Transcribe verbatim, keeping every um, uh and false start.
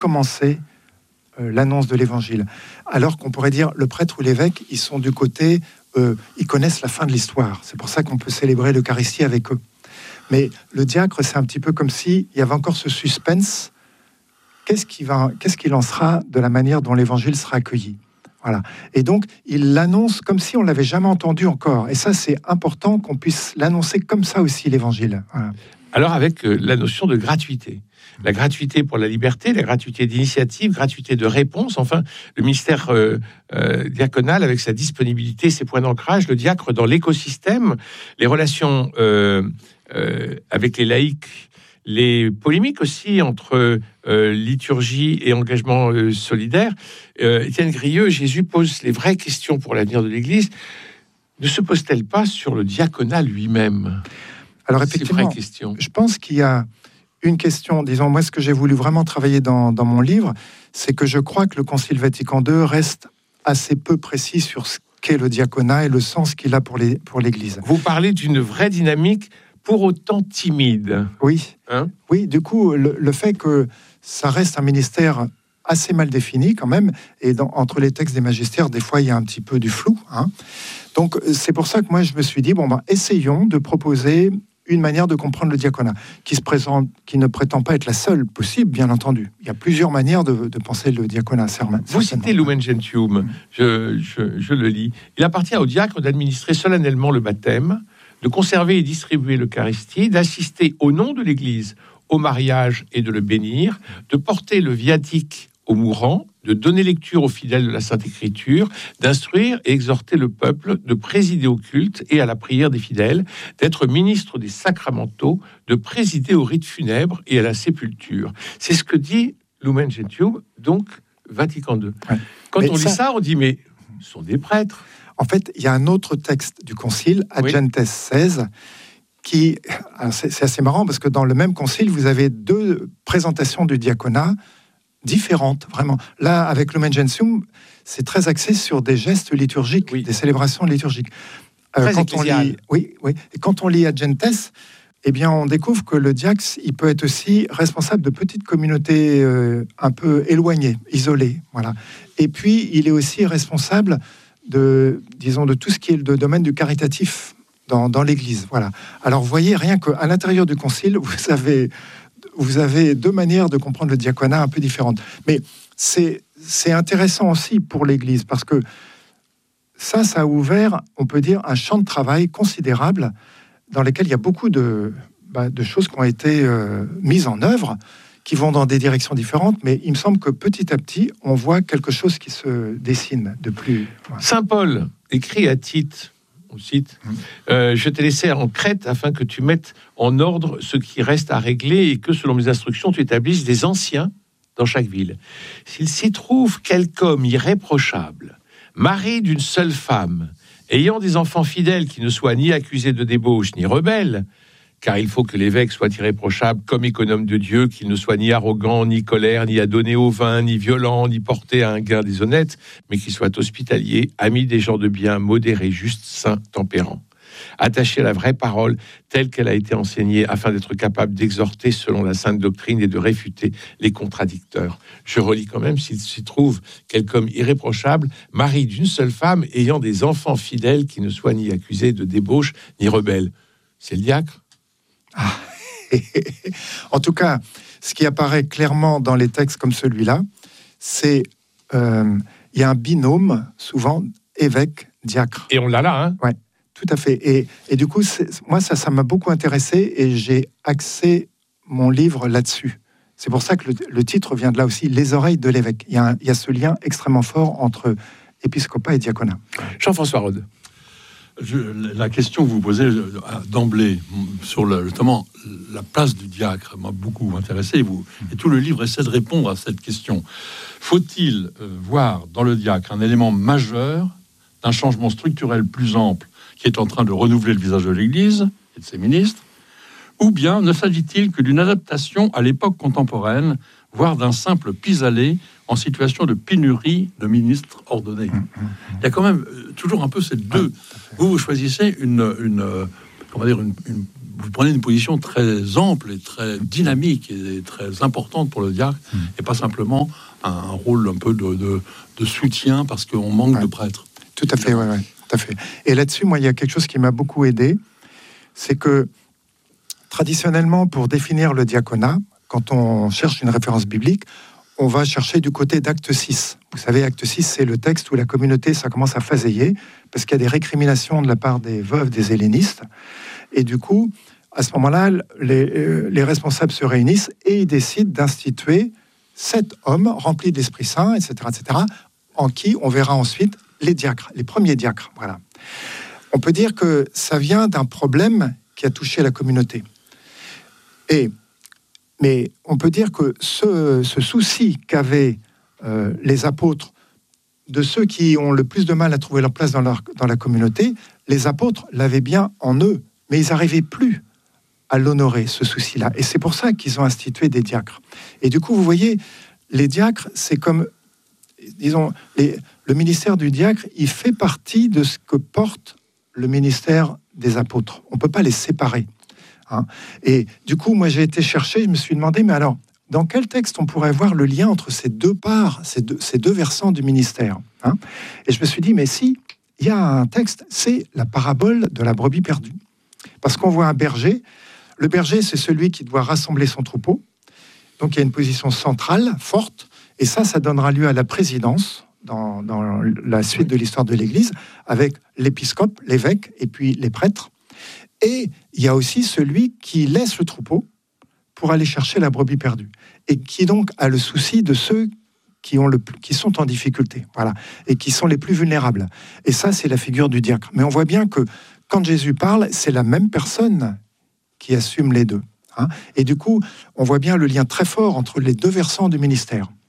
commencer euh, l'annonce de l'évangile. Alors qu'on pourrait dire, le prêtre ou l'évêque, ils sont du côté, euh, ils connaissent la fin de l'histoire. C'est pour ça qu'on peut célébrer l'Eucharistie avec eux. Mais le diacre, c'est un petit peu comme s'il y avait encore ce suspense. Qu'est-ce qui va, qu'est-ce qu'il en sera de la manière dont l'évangile sera accueilli ? Voilà. Et donc, il l'annonce comme si on l'avait jamais entendu encore. Et ça, c'est important qu'on puisse l'annoncer comme ça aussi, l'évangile. Voilà. Alors, avec euh, la notion de gratuité. La gratuité pour la liberté, la gratuité d'initiative, gratuité de réponse. Enfin, le ministère euh, euh, diaconal, avec sa disponibilité, ses points d'ancrage, le diacre dans l'écosystème, les relations euh, euh, avec les laïcs, les polémiques aussi entre euh, liturgie et engagement euh, solidaire. Euh, Étienne Grieux, Jésus pose les vraies questions pour l'avenir de l'Église. Ne se pose-t-elle pas sur le diaconat lui-même ? Alors effectivement, je pense qu'il y a une question, disons, moi ce que j'ai voulu vraiment travailler dans, dans mon livre, c'est que je crois que le Concile Vatican deux reste assez peu précis sur ce qu'est le diaconat et le sens qu'il a pour, les, pour l'Église. Vous parlez d'une vraie dynamique, pour autant timide. Oui, hein oui. Du coup, le, le fait que ça reste un ministère assez mal défini quand même, et dans, entre les textes des magistères, des fois, il y a un petit peu du flou. Hein. Donc, c'est pour ça que moi, je me suis dit, bon, ben, essayons de proposer une manière de comprendre le diaconat, qui se présente, qui ne prétend pas être la seule possible, bien entendu. Il y a plusieurs manières de, de penser le diaconat. Vous citez Lumen Gentium, je, je, je le lis. Il appartient au diacre d'administrer solennellement le baptême, de conserver et distribuer l'Eucharistie, d'assister au nom de l'Église au mariage et de le bénir, de porter le viatique aux mourants, de donner lecture aux fidèles de la Sainte Écriture, d'instruire et exhorter le peuple, de présider au culte et à la prière des fidèles, d'être ministre des sacramentaux, de présider au rite funèbre et à la sépulture. C'est ce que dit Lumen Gentium, donc Vatican deux. Ouais. Quand mais on ça... lit ça, on dit, mais ce sont des prêtres. En fait, il y a un autre texte du Concile, Ad Gentes oui. seize, qui... C'est, c'est assez marrant, parce que dans le même Concile, vous avez deux présentations du diaconat différentes, vraiment. Là, avec Lumen Gentium, c'est très axé sur des gestes liturgiques, oui. des célébrations liturgiques. Euh, quand on lit, oui, oui. Et quand on lit Ad Gentes, eh bien, on découvre que le diacre, il peut être aussi responsable de petites communautés euh, un peu éloignées, isolées, voilà. Et puis, il est aussi responsable de, disons, de tout ce qui est le domaine du caritatif dans, dans l'Église, voilà. Alors, vous voyez, rien qu'à l'intérieur du Concile, vous avez, vous avez deux manières de comprendre le diaconat un peu différentes. Mais c'est, c'est intéressant aussi pour l'Église, parce que ça, ça a ouvert, on peut dire, un champ de travail considérable dans lequel il y a beaucoup de, bah, de choses qui ont été euh, mises en œuvre, qui vont dans des directions différentes, mais il me semble que petit à petit, on voit quelque chose qui se dessine de plus... Voilà. Saint Paul écrit à Tite, on cite, mmh. euh, « Je t'ai laissé en Crète afin que tu mettes en ordre ce qui reste à régler et que, selon mes instructions, tu établisses des anciens dans chaque ville. S'il s'y trouve quelque homme irréprochable, mari d'une seule femme, ayant des enfants fidèles qui ne soient ni accusés de débauche ni rebelles, car il faut que l'évêque soit irréprochable comme économe de Dieu, qu'il ne soit ni arrogant, ni colère, ni adonné au vin, ni violent, ni porté à un gain déshonnête, mais qu'il soit hospitalier, ami des gens de bien, modéré, juste, saint, tempérant, attaché à la vraie parole telle qu'elle a été enseignée, afin d'être capable d'exhorter selon la sainte doctrine et de réfuter les contradicteurs. » Je relis quand même, s'il s'y trouve quelque homme irréprochable, mari d'une seule femme, ayant des enfants fidèles qui ne soient ni accusés de débauche ni rebelles. C'est le diacre. Ah. En tout cas, ce qui apparaît clairement dans les textes comme celui-là, c'est euh, il y a un binôme, souvent, évêque-diacre. Et on l'a là, hein ? Ouais. Tout à fait. Et, et du coup, c'est, moi, ça, ça m'a beaucoup intéressé et j'ai axé mon livre là-dessus. C'est pour ça que le, le titre vient de là aussi, Les oreilles de l'évêque. Il y a, un, il y a ce lien extrêmement fort entre épiscopat et diaconat. Jean-François Rode. Je, la question que vous posez d'emblée sur le, notamment la place du diacre m'a beaucoup intéressé. Et, vous, et tout le livre essaie de répondre à cette question. Faut-il euh, voir dans le diacre un élément majeur d'un changement structurel plus ample qui est en train de renouveler le visage de l'Église et de ses ministres, ou bien ne s'agit-il que d'une adaptation à l'époque contemporaine, voire d'un simple pis-aller en situation de pénurie de ministres ordonnés. Il y a quand même toujours un peu ces deux. Vous, vous choisissez une, une, comment dire, une, une vous prenez une position très ample et très dynamique et très importante pour le diacre, mmh. et pas simplement un, un rôle un peu de, de, de soutien parce qu'on manque ouais. de prêtres. Tout à fait, oui, ouais, tout à fait. Et là-dessus, moi, il y a quelque chose qui m'a beaucoup aidé, c'est que traditionnellement, pour définir le diaconat, quand on cherche une référence biblique, on va chercher du côté d'Acte six. Vous savez, Acte six, c'est le texte où la communauté, ça commence à faséiller, parce qu'il y a des récriminations de la part des veuves des hellénistes. Et du coup, à ce moment-là, les, euh, les responsables se réunissent et ils décident d'instituer sept hommes remplis de l'Esprit Saint, et cetera, et cetera, en qui on verra ensuite les diacres, les premiers diacres. Voilà. On peut dire que ça vient d'un problème qui a touché la communauté. Et Mais on peut dire que ce, ce souci qu'avaient euh, les apôtres de ceux qui ont le plus de mal à trouver leur place dans, leur, dans la communauté, les apôtres l'avaient bien en eux, mais ils n'arrivaient plus à l'honorer, ce souci-là. Et c'est pour ça qu'ils ont institué des diacres. Et du coup, vous voyez, les diacres, c'est comme, disons, les, le ministère du diacre, il fait partie de ce que porte le ministère des apôtres. On ne peut pas les séparer. Hein. Et du coup, moi, j'ai été chercher, je me suis demandé, mais alors, dans quel texte on pourrait voir le lien entre ces deux parts, ces deux, ces deux versants du ministère, hein? Et je me suis dit, mais si, il y a un texte, c'est la parabole de la brebis perdue. Parce qu'on voit un berger. Le berger, c'est celui qui doit rassembler son troupeau. Donc, il y a une position centrale, forte, et ça, ça donnera lieu à la présidence, dans, dans la suite de l'histoire de l'Église, avec l'épiscope, l'évêque, et puis les prêtres. Et il y a aussi celui qui laisse le troupeau pour aller chercher la brebis perdue, et qui donc a le souci de ceux qui, ont le, qui sont en difficulté, voilà, et qui sont les plus vulnérables. Et ça, c'est la figure du diacre. Mais on voit bien que quand Jésus parle, c'est la même personne qui assume les deux. Hein. Et du coup, on voit bien le lien très fort entre les deux versants du ministère.